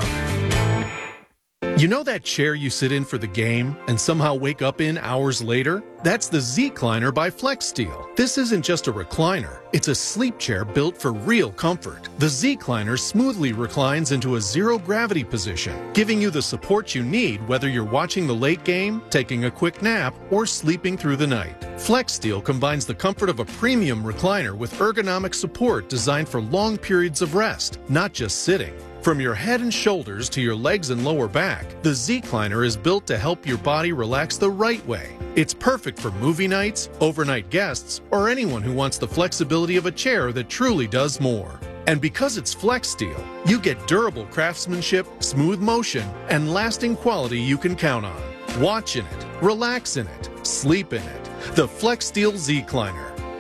You know that chair you sit in for the game and somehow wake up in hours later? That's the Z-Cliner by FlexSteel. This isn't just a recliner. It's a sleep chair built for real comfort. The Z-Cliner smoothly reclines into a zero-gravity position, giving you the support you need whether you're watching the late game, taking a quick nap, or sleeping through the night. FlexSteel combines the comfort of a premium recliner with ergonomic support designed for long periods of rest, not just sitting. From your head and shoulders to your legs and lower back, the Z-Cliner is built to help your body relax the right way. It's perfect for movie nights, overnight guests, or anyone who wants the flexibility of a chair that truly does more. And because it's FlexSteel, you get durable craftsmanship, smooth motion, and lasting quality you can count on. Watch in it, relax in it, sleep in it. The FlexSteel Z-Cliner.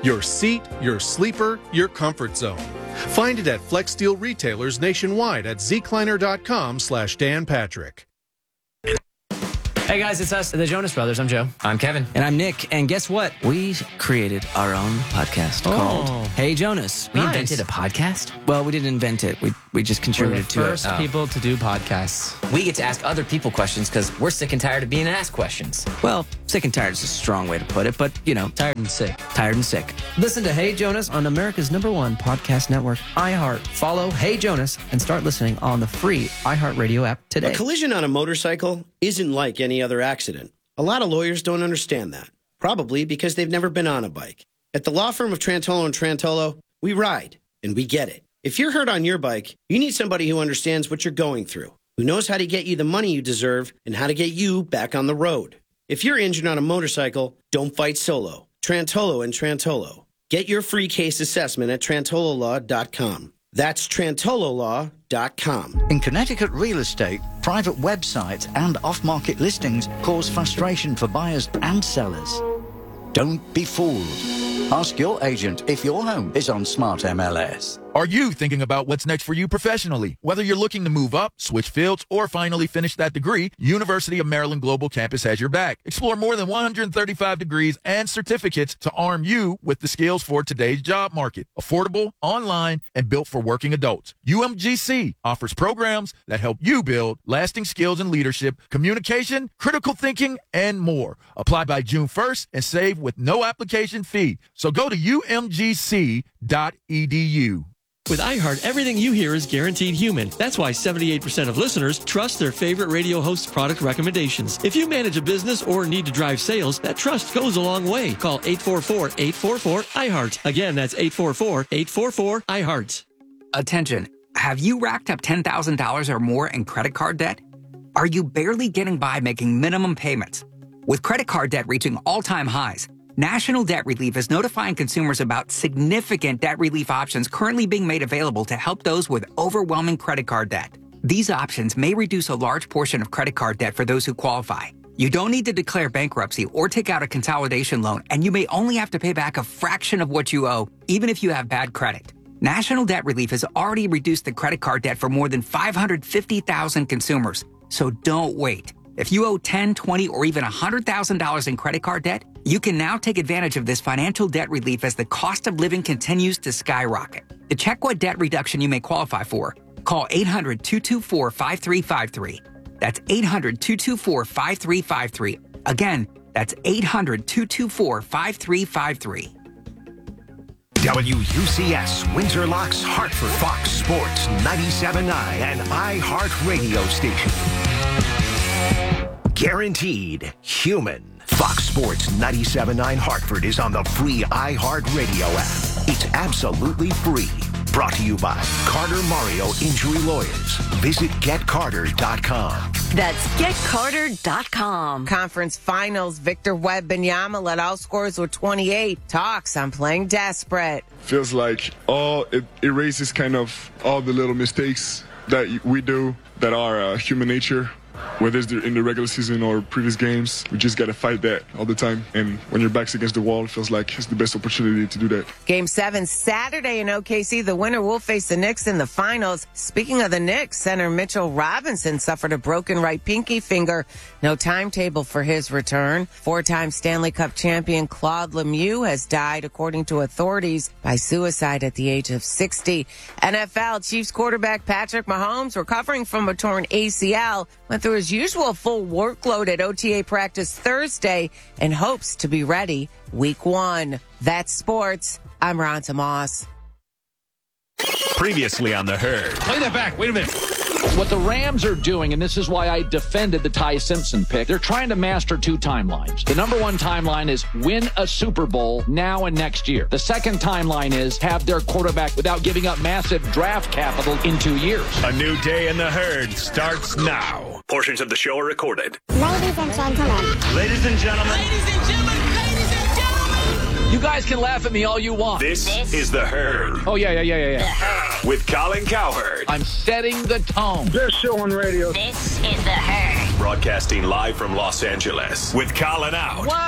Your seat, your sleeper, your comfort zone. Find it at Flex Steel retailers nationwide at zkleiner.com/Dan Patrick. Hey guys, it's us, the Jonas Brothers. I'm Joe. I'm Kevin. And I'm Nick. And guess what? We created our own podcast called Hey Jonas. We invented a podcast? Well, we didn't invent it. We just contributed to it. We're the first people to do podcasts. We get to ask other people questions because we're sick and tired of being asked questions. Well, sick and tired is a strong way to put it, but, you know. Tired and sick. Tired and sick. Listen to Hey Jonas on America's #1 podcast network, iHeart. Follow Hey Jonas and start listening on the free iHeartRadio app today. A collision on a motorcycle isn't like any other accident. A lot of lawyers don't understand that, probably because they've never been on a bike. At the law firm of Trantolo & Trantolo, we ride, and we get it. If you're hurt on your bike, you need somebody who understands what you're going through, who knows how to get you the money you deserve and how to get you back on the road. If you're injured on a motorcycle, don't fight solo. Trantolo & Trantolo. Get your free case assessment at trantololaw.com. That's trantololaw.com. In Connecticut real estate, private websites and off-market listings cause frustration for buyers and sellers. Don't be fooled. Ask your agent if your home is on Smart MLS. Are you thinking about what's next for you professionally? Whether you're looking to move up, switch fields, or finally finish that degree, University of Maryland Global Campus has your back. Explore more than 135 degrees and certificates to arm you with the skills for today's job market. Affordable, online, and built for working adults. UMGC offers programs that help you build lasting skills in leadership, communication, critical thinking, and more. Apply by June 1st and save with no application fee. So go to umgc.edu. With iHeart, everything you hear is guaranteed human. That's why 78% of listeners trust their favorite radio host's product recommendations. If you manage a business or need to drive sales, that trust goes a long way. Call 844-844-iHeart. Again, that's 844-844-iHeart. Attention. Have you racked up $10,000 or more in credit card debt? Are you barely getting by making minimum payments? With credit card debt reaching all-time highs, National Debt Relief is notifying consumers about significant debt relief options currently being made available to help those with overwhelming credit card debt. These options may reduce a large portion of credit card debt for those who qualify. You don't need to declare bankruptcy or take out a consolidation loan, and you may only have to pay back a fraction of what you owe, even if you have bad credit. National Debt Relief has already reduced the credit card debt for more than 550,000 consumers, so don't wait. If you owe $10,000, $20,000, or even $100,000 in credit card debt, you can now take advantage of this financial debt relief as the cost of living continues to skyrocket. To check what debt reduction you may qualify for, call 800-224-5353. That's 800-224-5353. Again, that's 800-224-5353. WUCS, Windsor Locks, Hartford, Fox Sports 97.9 and iHeart Radio Station. Guaranteed human. Fox Sports 97.9 Hartford is on the free iHeart Radio app. It's absolutely free. Brought to you by Carter Mario Injury Lawyers. Visit GetCarter.com. That's GetCarter.com. Conference Finals, Victor Wembanyama led all scorers with 28. Talks on playing desperate. Feels like it erases kind of all the little mistakes that we do that are human nature. Whether it's in the regular season or previous games, we just got to fight that all the time. And when your back's against the wall, it feels like it's the best opportunity to do that. Game 7 Saturday in OKC. The winner will face the Knicks in the finals. Speaking of the Knicks, center Mitchell Robinson suffered a broken right pinky finger. No timetable for his return. 4-time Stanley Cup champion Claude Lemieux has died, according to authorities, by suicide at the age of 60. NFL Chiefs quarterback Patrick Mahomes, recovering from a torn ACL, went through his usual full workload at OTA practice Thursday and hopes to be ready week 1. That's sports. I'm Ronta Moss. Previously on The Herd. Play that back. Wait a minute. What the Rams are doing, and this is why I defended the Ty Simpson pick, they're trying to master 2 timelines. The number 1 timeline is win a Super Bowl now and next year. The second timeline is have their quarterback without giving up massive draft capital in 2 years. A new day in The Herd starts now. Portions of the show are recorded. Ladies and gentlemen. Ladies and gentlemen. Ladies and gentlemen. Ladies and gentlemen. You guys can laugh at me all you want. This is The Herd. Oh, yeah. With Colin Cowherd. I'm setting the tone. Best show on radio. This is The Herd. Broadcasting live from Los Angeles with Colin out. What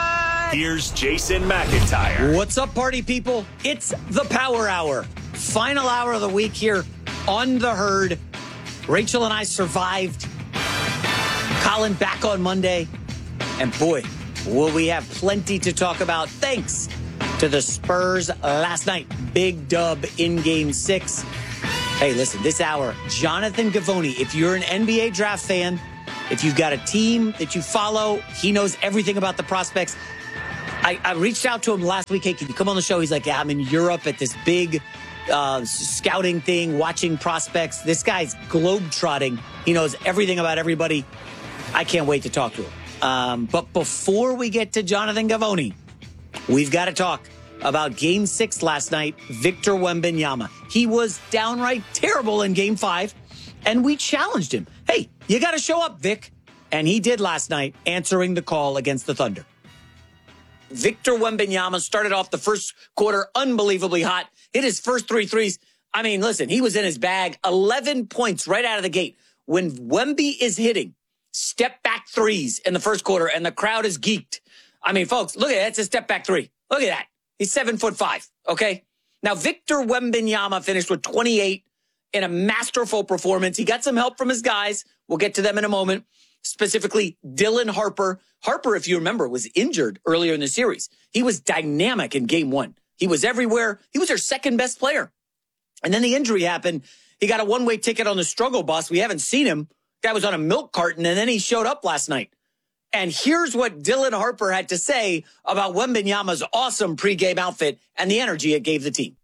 Here's Jason McIntyre. What's up, party people? It's the Power Hour. Final hour of the week here on The Herd. Rachel and I survived. Colin back on Monday. And boy, will we have plenty to talk about. Thanks to the Spurs last night. Big dub in Game 6. Hey, listen, this hour, Jonathan Givony, if you're an NBA draft fan, if you've got a team that you follow, he knows everything about the prospects. I reached out to him last week. Hey, can you come on the show? He's like, yeah, I'm in Europe at this big scouting thing, watching prospects. This guy's globetrotting. He knows everything about everybody. I can't wait to talk to him. But before we get to Jonathan Givony, we've got to talk about Game 6 last night, Victor Wembanyama. He was downright terrible in Game 5, and we challenged him. Hey, you got to show up, Vic. And he did last night, answering the call against the Thunder. Victor Wembanyama started off the first quarter unbelievably hot, hit his first 3 threes. I mean, listen, he was in his bag, 11 points right out of the gate. When Wemby is hitting step back threes in the first quarter and the crowd is geeked. I mean, folks, look at that. That's a step back three. Look at that. He's 7'5", okay? Now, Victor Wembanyama finished with 28 in a masterful performance. He got some help from his guys. We'll get to them in a moment. Specifically, Dylan Harper. Harper, if you remember, was injured earlier in the series. He was dynamic in Game 1. He was everywhere. He was their second best player. And then the injury happened. He got a one-way ticket on the struggle bus. We haven't seen him. Guy was on a milk carton, and then he showed up last night. And here's what Dylan Harper had to say about Wembanyama's awesome pregame outfit and the energy it gave the team.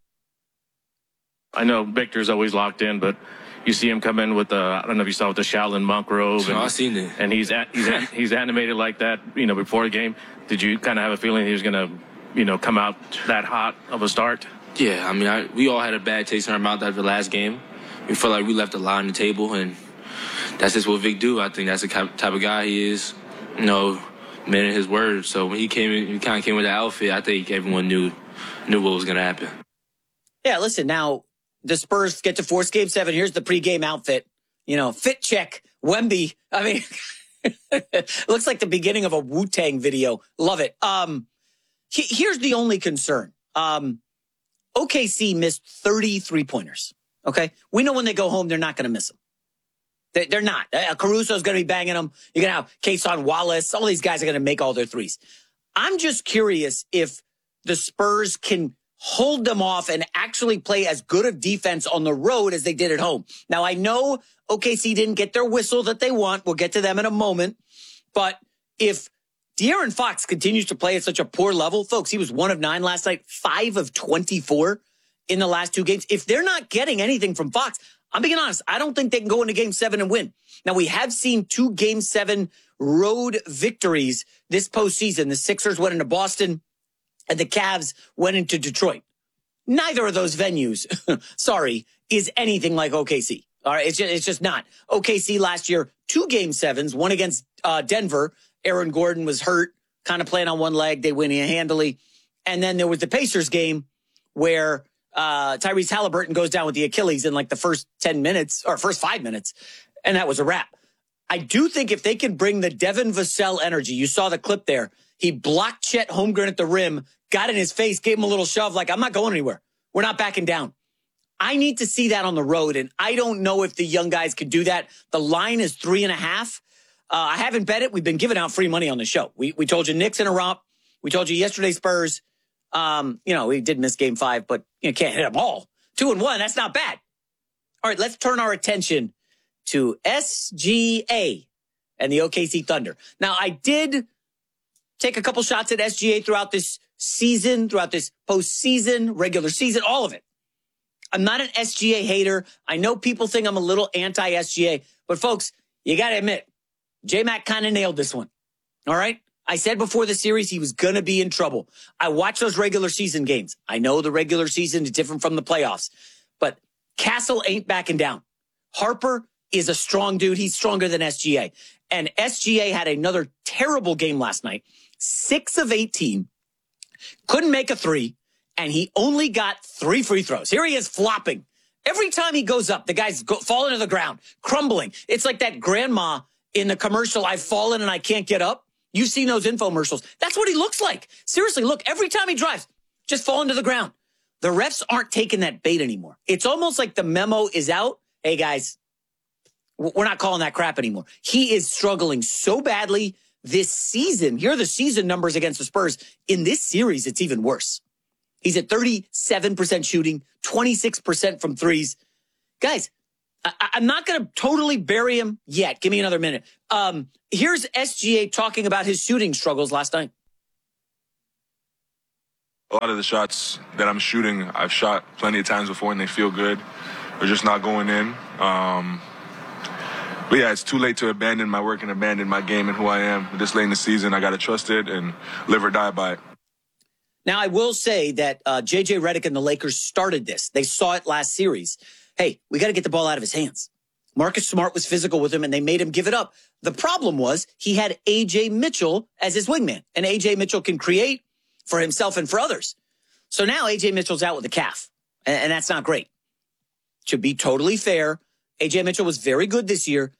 I know Victor's always locked in, but you see him come in with the, I don't know if you saw with the Shaolin monk robe. And, I've seen it. And he's animated like that, before the game. Did you kind of have a feeling he was going to, come out that hot of a start? Yeah, I mean, we all had a bad taste in our mouth after the last game. We felt like we left a lot on the table, and that's just what Vic do. I think that's the type of guy he is, man of his word. So when he kind of came with that outfit, I think everyone knew what was going to happen. Yeah, listen, now the Spurs get to force Game 7. Here's the pregame outfit. Fit check, Wemby. I mean, looks like the beginning of a Wu-Tang video. Love it. Here's the only concern. OKC missed 30 three-pointers. Okay? We know when they go home, they're not going to miss them. They're not. Caruso's going to be banging them. You're going to have Kason Wallace. All these guys are going to make all their threes. I'm just curious if the Spurs can hold them off and actually play as good of defense on the road as they did at home. Now, I know OKC didn't get their whistle that they want. We'll get to them in a moment. But if De'Aaron Fox continues to play at such a poor level, folks, he was 1 of 9 last night, 5 of 24 in the last 2 games. If they're not getting anything from Fox, I'm being honest, I don't think they can go into Game 7 and win. Now, we have seen 2 Game 7 road victories this postseason. The Sixers went into Boston and the Cavs went into Detroit. Neither of those venues, is anything like OKC. All right, it's just not. OKC last year, 2 Game 7s, one against Denver. Aaron Gordon was hurt, kind of playing on one leg. They win handily. And then there was the Pacers game where Tyrese Halliburton goes down with the Achilles in like the first 10 minutes or first 5 minutes. And that was a wrap. I do think if they can bring the Devin Vassell energy, you saw the clip there. He blocked Chet Holmgren at the rim, got in his face, gave him a little shove like, I'm not going anywhere. We're not backing down. I need to see that on the road, and I don't know if the young guys can do that. The line is 3.5. I haven't bet it. We've been giving out free money on the show. We told you Knicks in a romp. We told you yesterday Spurs. We did miss Game 5, but you can't hit them all. 2-1, that's not bad. All right, let's turn our attention to SGA and the OKC Thunder. Now, I did take a couple shots at SGA throughout this season, throughout this postseason, regular season, all of it. I'm not an SGA hater. I know people think I'm a little anti-SGA, but folks, you got to admit, J-Mac kind of nailed this one. All right? I said before the series he was going to be in trouble. I watched those regular season games. I know the regular season is different from the playoffs, but Castle ain't backing down. Harper is a strong dude. He's stronger than SGA. And SGA had another terrible game last night. 6 of 18. Couldn't make a 3. And he only got 3 free throws. Here he is flopping. Every time he goes up, the guy's falling to the ground, crumbling. It's like that grandma in the commercial, I've fallen and I can't get up. You've seen those infomercials. That's what he looks like. Seriously, look, every time he drives, just falling to the ground. The refs aren't taking that bait anymore. It's almost like the memo is out. Hey, guys, we're not calling that crap anymore. He is struggling so badly this season. Here are the season numbers against the Spurs. In this series, it's even worse. He's at 37% shooting, 26% from threes. Guys, I'm not going to totally bury him yet. Give me another minute. Here's SGA talking about his shooting struggles last night. A lot of the shots that I'm shooting, I've shot plenty of times before and they feel good. They're just not going in. But yeah, it's too late to abandon my work and abandon my game and who I am. This late in the season, I got to trust it and live or die by it. Now, I will say that J.J. Redick and the Lakers started this. They saw it last series. Hey, we got to get the ball out of his hands. Marcus Smart was physical with him, and they made him give it up. The problem was he had A.J. Mitchell as his wingman, and A.J. Mitchell can create for himself and for others. So now A.J. Mitchell's out with a calf, and that's not great. To be totally fair, A.J. Mitchell was very good this year.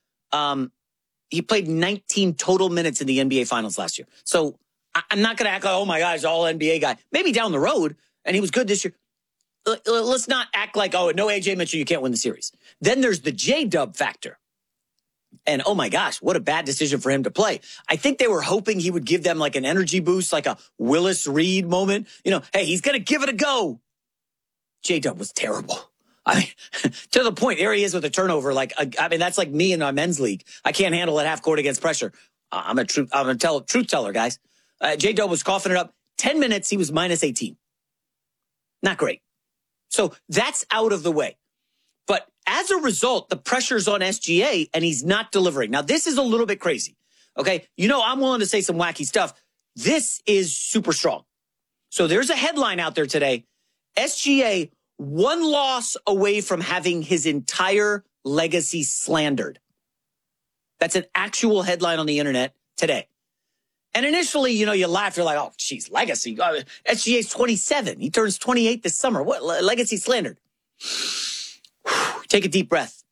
He played 19 total minutes in the NBA Finals last year. So I'm not going to act like, oh, my God, he's all NBA guy. Maybe down the road, and he was good this year. Let's not act like, oh, no A.J. Mitchell, you can't win the series. Then there's the J-Dub factor. And, oh, my gosh, what a bad decision for him to play. I think they were hoping he would give them like an energy boost, like a Willis Reed moment. You know, hey, he's going to give it a go. J-Dub was terrible. I mean, to the point, there he is with a turnover. Like, I mean, that's like me in our men's league. I can't handle it half court against pressure. I'm a truth teller, guys. J-Dub was coughing it up. 10 minutes, he was minus 18. Not great. So that's out of the way. But as a result, the pressure's on SGA, and he's not delivering. Now, this is a little bit crazy, okay? You know, I'm willing to say some wacky stuff. This is super strong. So there's a headline out there today. SGA, one loss away from having his entire legacy slandered. That's an actual headline on the internet today. And initially, you know, you laugh. You're like, oh, geez, legacy. SGA's 27. He turns 28 this summer. What? Legacy slandered. Take a deep breath.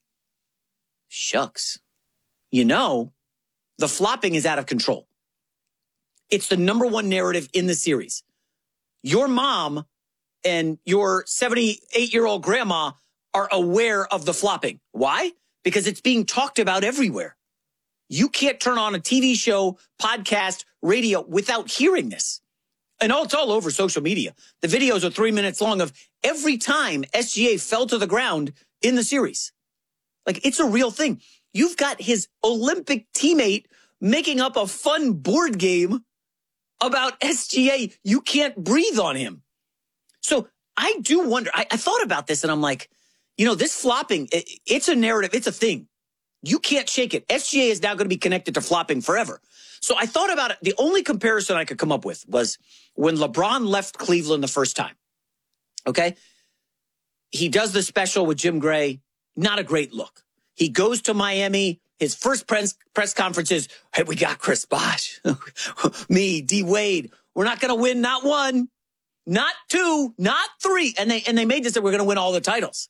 Shucks. You know, the flopping is out of control. It's the number one narrative in the series. Your mom and your 78-year-old grandma are aware of the flopping. Why? Because it's being talked about everywhere. You can't turn on a TV show, podcast, radio without hearing this. And it's all over social media. The videos are 3 minutes long of every time SGA fell to the ground in the series. Like, it's a real thing. You've got his Olympic teammate making up a fun board game about SGA. You can't breathe on him. So I do wonder, I thought about this and I'm like, you know, this flopping, it's a narrative. It's a thing. You can't shake it. SGA is now going to be connected to flopping forever. So I thought about it. The only comparison I could come up with was when LeBron left Cleveland the first time. Okay. He does the special with Jim Gray. Not a great look. He goes to Miami. His first press conference is, hey, we got Chris Bosh. Me, D Wade. We're not going to win not one, not two, not three. And they made this that we're going to win all the titles.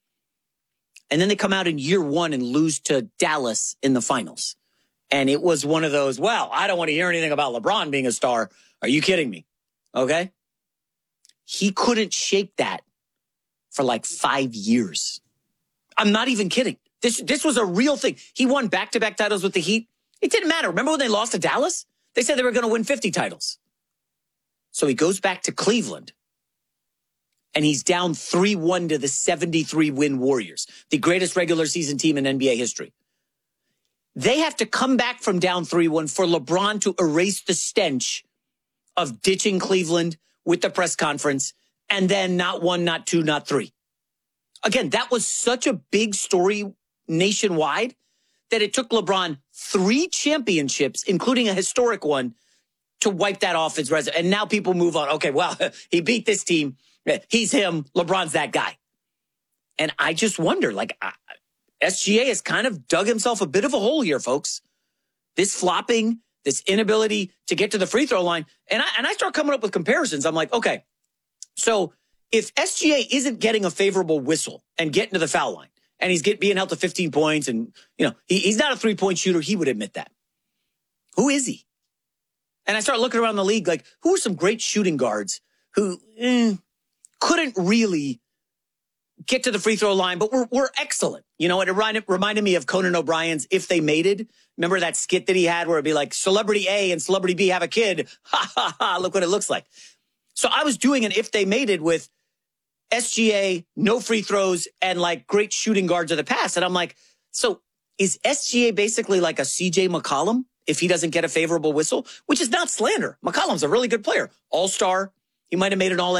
And then they come out in year one and lose to Dallas in the finals. And it was one of those, well, I don't want to hear anything about LeBron being a star. Are you kidding me? Okay. He couldn't shake that for like 5 years. I'm not even kidding. This was a real thing. He won back-to-back titles with the Heat. It didn't matter. Remember when they lost to Dallas? They said they were going to win 50 titles. So he goes back to Cleveland. And he's down 3-1 to the 73-win Warriors, the greatest regular season team in NBA history. They have to come back from down 3-1 for LeBron to erase the stench of ditching Cleveland with the press conference and then not one, not two, not three. Again, that was such a big story nationwide that it took LeBron 3 championships, including a historic one, to wipe that off his resume. And now people move on. Okay, well, he beat this team. He's him. LeBron's that guy. And I just wonder, like, SGA has kind of dug himself a bit of a hole here, folks. This flopping, this inability to get to the free throw line. And I start coming up with comparisons. I'm like, okay, so if SGA isn't getting a favorable whistle and getting to the foul line, and he's being held to 15 points, and, you know, he's not a 3-point shooter, he would admit that. Who is he? And I started looking around the league, like, who are some great shooting guards who couldn't really get to the free throw line, but were excellent. You know, it reminded me of Conan O'Brien's If They Mated. Remember that skit that he had where it'd be like, Celebrity A and Celebrity B have a kid. Ha, ha, ha, look what it looks like. So I was doing an If They Mated with SGA, no free throws, and like great shooting guards of the past. And I'm like, so is SGA basically like a CJ McCollum if he doesn't get a favorable whistle? Which is not slander. McCollum's a really good player. All-star. He might have made an all